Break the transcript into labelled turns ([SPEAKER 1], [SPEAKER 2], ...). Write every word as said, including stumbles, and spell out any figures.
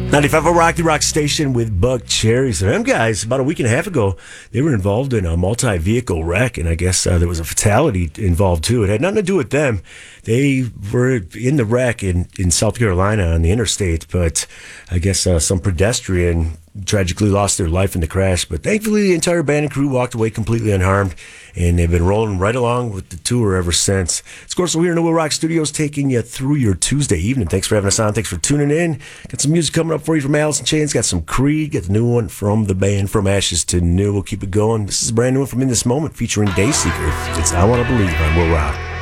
[SPEAKER 1] ninety-five oh Rock, the Rock Station with Buck Cherry. So them guys, about a week and a half ago, they were involved in a multi-vehicle wreck, and I guess uh, there was a fatality involved too. It had nothing to do with them. They were in the wreck in, in South Carolina on the interstate, but I guess uh, some pedestrian tragically lost their life in the crash. But thankfully, the entire band and crew walked away completely unharmed, and they've been rolling right along with the tour ever since. Of course, we're here in the Will Rock Studios taking you through your Tuesday evening. Thanks for having us on. Thanks for tuning in. Got some music coming up for you from Alice in Chains. Got some Creed. Got the new one from the band From Ashes to New. We'll keep it going. This is a brand new one from In This Moment featuring Dayseeker. It's I Want to Believe on Will Rock.